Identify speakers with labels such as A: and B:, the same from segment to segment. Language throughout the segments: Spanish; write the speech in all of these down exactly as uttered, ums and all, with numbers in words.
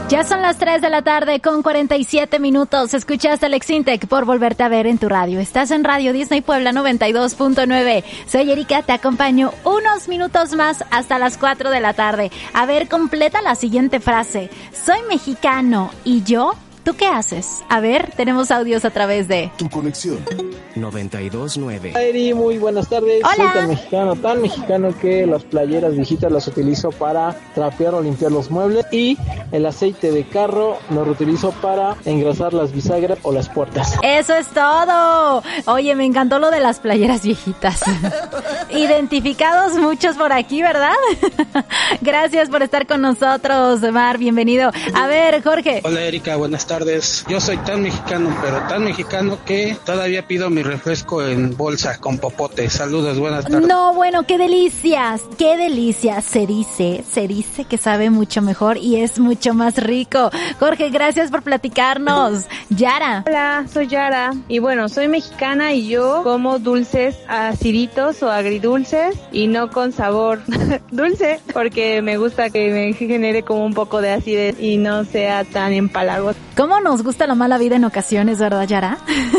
A: Ya son las tres de la tarde con cuarenta y siete minutos. Escuchaste Alex Intec por volverte a ver en tu radio. Estás en Radio Disney Puebla noventa y dos punto nueve. Soy Erika, te acompaño unos minutos más hasta las cuatro de la tarde. A ver, completa la siguiente frase. Soy mexicano y yo... ¿Tú qué haces? A ver, tenemos audios a través de...
B: Tu conexión.
C: noventa y dos punto nueve.
D: Eri, muy buenas tardes.
A: Hola.
D: Soy tan mexicano, tan mexicano que las playeras viejitas las utilizo para trapear o limpiar los muebles y el aceite de carro lo reutilizo para engrasar las bisagras o las puertas.
A: ¡Eso es todo! Oye, me encantó lo de las playeras viejitas. Identificados muchos por aquí, ¿verdad? Gracias por estar con nosotros, Mar, bienvenido. A ver, Jorge.
E: Hola, Erika, buenas tardes. Yo soy tan mexicano, pero tan mexicano que todavía pido mi refresco en bolsa con popote. Saludos, buenas tardes.
A: No, bueno, qué delicias, qué delicias. Se dice, se dice que sabe mucho mejor y es mucho más rico. Jorge, gracias por platicarnos. Yara.
F: Hola, soy Yara. Y bueno, soy mexicana y yo como dulces aciditos o agridulces y no con sabor dulce, porque me gusta que me genere como un poco de acidez y no sea tan empalagoso.
A: ¿Cómo nos gusta la mala vida en ocasiones, verdad, Yara?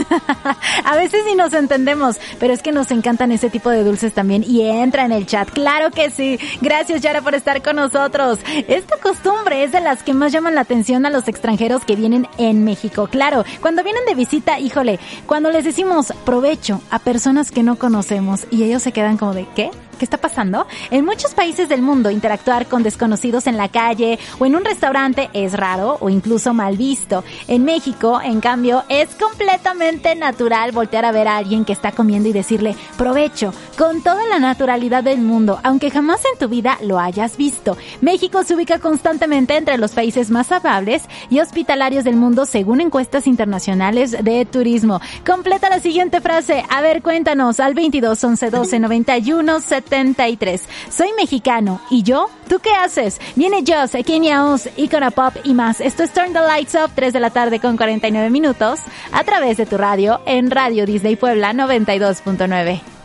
A: A veces ni nos entendemos, pero es que nos encantan ese tipo de dulces también y entra en el chat. ¡Claro que sí! Gracias, Yara, por estar con nosotros. Esta costumbre es de las que más llaman la atención a los extranjeros que vienen en México. Claro, cuando vienen de visita, híjole, cuando les decimos provecho a personas que no conocemos y ellos se quedan como de, ¿qué? ¿Qué está pasando? En muchos países del mundo, interactuar con desconocidos en la calle o en un restaurante es raro o incluso mal visto. En México, en cambio, es completamente natural voltear a ver a alguien que está comiendo y decirle provecho, con toda la naturalidad del mundo, aunque jamás en tu vida lo hayas visto. México se ubica constantemente entre los países más amables y hospitalarios del mundo según encuestas internacionales de turismo. Completa la siguiente frase. A ver, cuéntanos al veintidós once doce noventa y uno setenta y tres. Soy mexicano. ¿Y yo? ¿Tú qué haces? Viene Joss, Kenia Oz, Icona Pop y más. Esto es Turn the Lights Up, tres de la tarde con cuarenta y nueve minutos, a través de tu radio en Radio Disney Puebla noventa y dos punto nueve.